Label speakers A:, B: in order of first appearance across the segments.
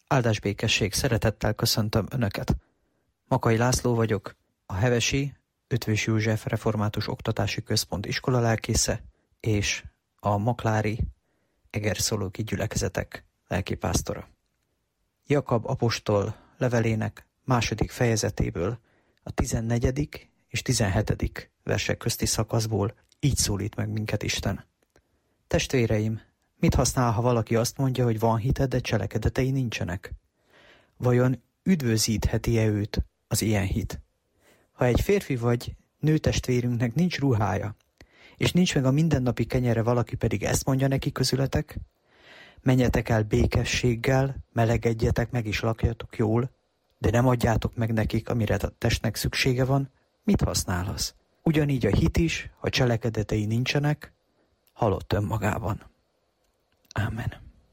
A: Áldás békesség, szeretettel köszöntöm Önöket. Makai László vagyok, a Hevesi Eötvös József Református Oktatási Központ iskolalelkésze és a maklári egerszolóki gyülekezetek lelkipásztora. Jakab apostol levelének 2. fejezetéből a 14. és 17. versek közti szakaszból így szólít meg minket Isten. Testvéreim, mit használ, ha valaki azt mondja, hogy van hite, de cselekedetei nincsenek? Vajon üdvözítheti-e őt az ilyen hit? Ha egy férfi vagy nőtestvérünknek nincs ruhája, és nincs meg a mindennapi kenyere, valaki pedig ezt mondja neki közületek, menjetek el békességgel, melegedjetek meg és lakjatok jól, de nem adjátok meg nekik, amire a testnek szüksége van, mit használ az? Ugyanígy a hit is, ha cselekedetei nincsenek, halott önmagában. Ámen.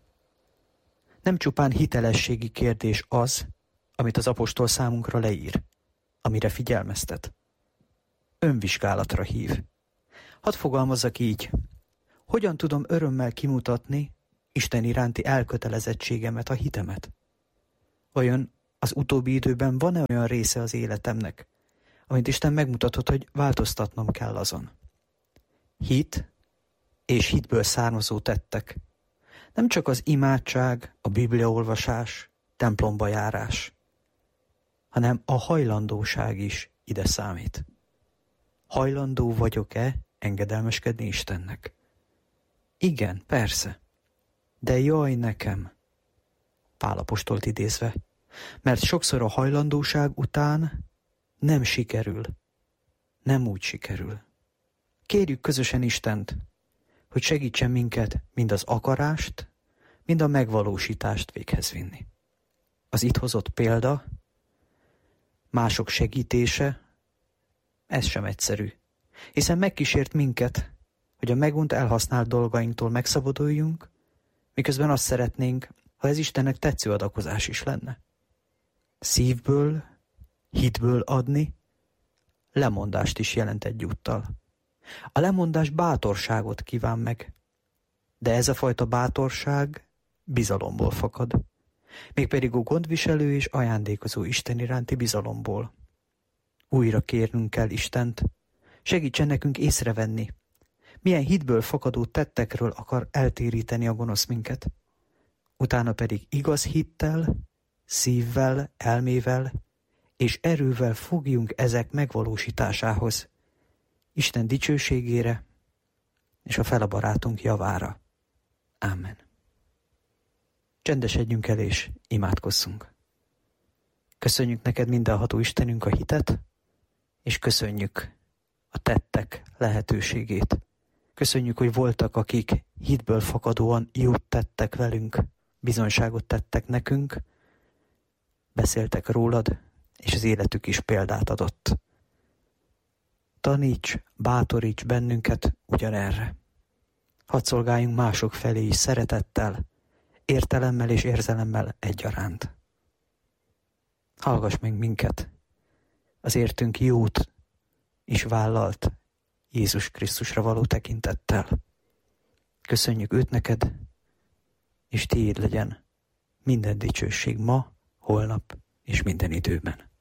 A: Nem csupán hitelességi kérdés az, amit az apostol számunkra leír, amire figyelmeztet. Önvizsgálatra hív. Hadd fogalmazzak így, hogyan tudom örömmel kimutatni Isten iránti elkötelezettségemet, a hitemet? Vajon az utóbbi időben van-e olyan része az életemnek, amit Isten megmutatott, hogy változtatnom kell azon? Hit és hitből származó tettek. Nem csak az imádság, a bibliaolvasás, templomba járás, hanem a hajlandóság is ide számít. Hajlandó vagyok-e engedelmeskedni Istennek? Igen, persze. De jaj nekem, Pál apostolt idézve, mert sokszor a hajlandóság után nem sikerül, nem úgy sikerül. Kérjük közösen Istent, hogy segítsen minket mind az akarást, mind a megvalósítást véghez vinni. Az itt hozott példa, mások segítése, ez sem egyszerű, hiszen megkísért minket, hogy a megunt elhasznált dolgainktól megszabaduljunk, miközben azt szeretnénk, ha ez Istennek tetsző adakozás is lenne. Szívből, hitből adni, lemondást is jelent egyúttal. A lemondás bátorságot kíván meg, de ez a fajta bátorság bizalomból fakad, mégpedig a gondviselő és ajándékozó Isten iránti bizalomból. Újra kérnünk kell Istent, segítsen nekünk észrevenni, milyen hitből fakadó tettekről akar eltéríteni a gonosz minket. Utána pedig igaz hittel, szívvel, elmével és erővel fogjunk ezek megvalósításához, Isten dicsőségére és a fele barátunk javára. Ámen. Csendesedjünk el és imádkozzunk. Köszönjük neked, mindenható Istenünk, a hitet, és köszönjük a tettek lehetőségét. Köszönjük, hogy voltak, akik hitből fakadóan jót tettek velünk, bizonyságot tettek nekünk, beszéltek rólad, és az életük is példát adott. Taníts, bátoríts bennünket ugyanerre. Hadd szolgáljunk mások felé is szeretettel, értelemmel és érzelemmel egyaránt. Hallgass meg minket, az értünk jót is vállalt Jézus Krisztusra való tekintettel. Köszönjük őt neked, és tiéd legyen minden dicsőség ma, holnap és minden időben.